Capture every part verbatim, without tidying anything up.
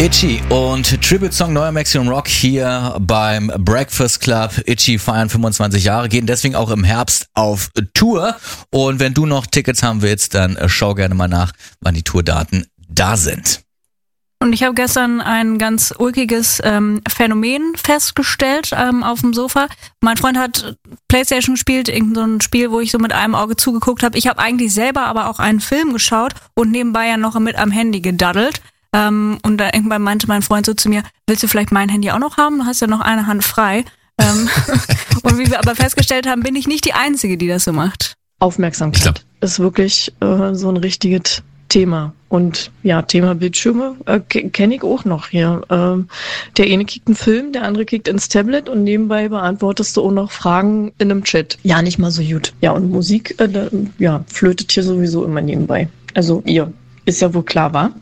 Itchy und Tribute-Song Neuer Maximum Rock hier beim Breakfast Club. Itchy feiern fünfundzwanzig Jahre, gehen deswegen auch im Herbst auf Tour. Und wenn du noch Tickets haben willst, dann schau gerne mal nach, wann die Tourdaten da sind. Und ich habe gestern ein ganz ulkiges ähm, Phänomen festgestellt ähm, auf dem Sofa. Mein Freund hat Playstation gespielt, irgend so ein Spiel, wo ich so mit einem Auge zugeguckt habe. Ich habe eigentlich selber aber auch einen Film geschaut und nebenbei ja noch mit am Handy gedaddelt. Ähm, und da irgendwann meinte mein Freund so zu mir, willst du vielleicht mein Handy auch noch haben? Du hast ja noch eine Hand frei. Ähm, und wie wir aber festgestellt haben, bin ich nicht die Einzige, die das so macht. Aufmerksamkeit ist wirklich äh, so ein richtiges Thema. Und ja, Thema Bildschirme äh, kenne ich auch noch hier. Ähm, der eine kickt einen Film, der andere kickt ins Tablet und nebenbei beantwortest du auch noch Fragen in einem Chat. Ja, nicht mal so gut. Ja, und Musik, äh, da, ja, flötet hier sowieso immer nebenbei. Also ihr, ist ja wohl klar, wa?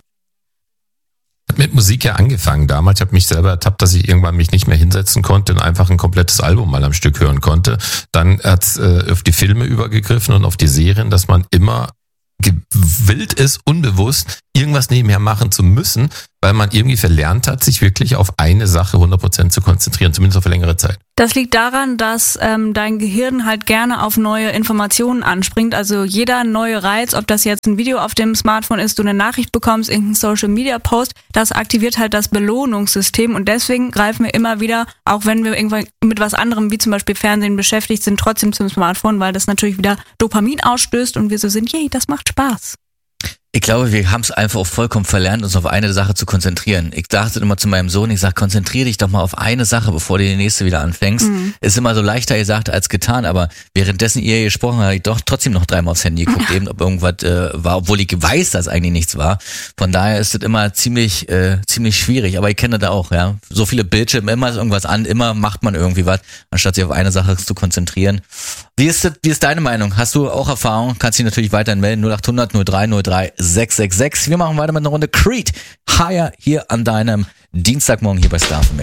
Hat mit Musik ja angefangen damals. Ich habe mich selber ertappt, dass ich irgendwann mich nicht mehr hinsetzen konnte und einfach ein komplettes Album mal am Stück hören konnte. Dann hat's äh, auf die Filme übergegriffen und auf die Serien, dass man immer gewillt ist, unbewusst irgendwas nebenher machen zu müssen, weil man irgendwie verlernt hat, sich wirklich auf eine Sache hundert Prozent zu konzentrieren, zumindest auf längere Zeit. Das liegt daran, dass ähm, dein Gehirn halt gerne auf neue Informationen anspringt. Also jeder neue Reiz, ob das jetzt ein Video auf dem Smartphone ist, du eine Nachricht bekommst, irgendein Social-Media-Post, das aktiviert halt das Belohnungssystem und deswegen greifen wir immer wieder, auch wenn wir irgendwann mit was anderem, wie zum Beispiel Fernsehen beschäftigt sind, trotzdem zum Smartphone, weil das natürlich wieder Dopamin ausstößt und wir so sind, yay, das macht Spaß. Ich glaube, wir haben es einfach auch vollkommen verlernt, uns auf eine Sache zu konzentrieren. Ich dachte immer zu meinem Sohn, ich sag, konzentriere dich doch mal auf eine Sache, bevor du die nächste wieder anfängst. Mhm. Ist immer so leichter gesagt als getan, aber währenddessen ihr gesprochen habt, habe ich doch trotzdem noch dreimal aufs Handy geguckt, eben ob irgendwas äh, war, obwohl ich weiß, dass eigentlich nichts war. Von daher ist es immer ziemlich äh, ziemlich schwierig, aber ich kenne das auch, ja. So viele Bildschirme, immer ist irgendwas an, immer macht man irgendwie was, anstatt sich auf eine Sache zu konzentrieren. Wie ist das, wie ist deine Meinung? Hast du auch Erfahrung? Kannst dich natürlich weiterhin melden, null acht hundert null drei null drei sechs sechs sechs. Wir machen weiter mit einer Runde Creed. Higher hier an deinem Dienstagmorgen hier bei Star F M.